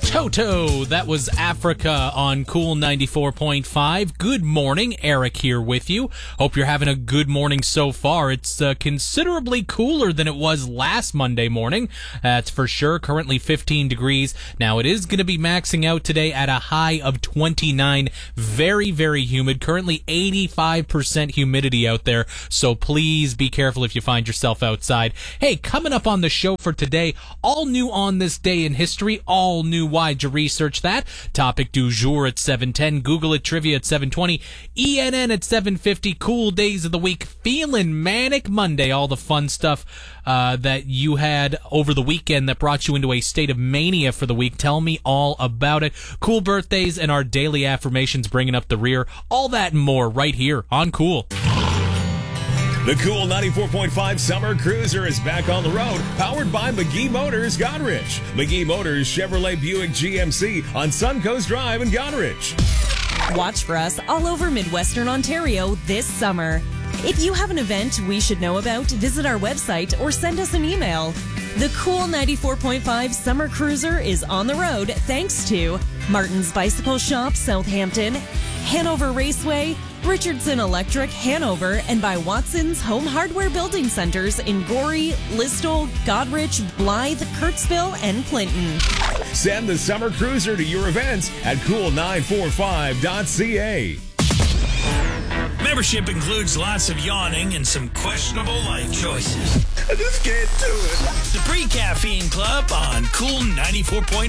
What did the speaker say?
Toto, that was Africa on Cool 94.5. Good morning, Eric here with you. Hope you're having a good morning so far. It's considerably cooler than it was last Monday morning. That's for sure. Currently 15 degrees. Now it is going to be maxing out today at a high of 29. Very, very humid. Currently 85% humidity out there. So please be careful if you find yourself outside. Hey, coming up on the show for today, all new on this day in history, all new. Why'd you research that? Topic du jour at 7:10. Google it. Trivia at 7:20. ENN at 7:50. Cool days of the week. Feeling Manic Monday. All the fun stuff that you had over the weekend that brought you into a state of mania for the week. Tell me all about it. Cool birthdays and our daily affirmations bringing up the rear. All that and more right here on Cool. The Cool 94.5 Summer Cruiser is back on the road, powered by McGee Motors, Goderich. McGee Motors Chevrolet Buick GMC on Suncoast Drive in Goderich. Watch for us all over Midwestern Ontario this summer. If you have an event we should know about, visit our website or send us an email. The Cool 94.5 Summer Cruiser is on the road thanks to Martin's Bicycle Shop, Southampton, Hanover Raceway, Richardson Electric, Hanover, and by Watson's Home Hardware Building Centers in Gorey, Listowel, Goderich, Blythe, Kirksville, and Clinton. Send the Summer Cruiser to your events at cool945.ca. Membership includes lots of yawning and some questionable life choices. I just can't do it. The Pre-Caffeine Club on Cool 94.5.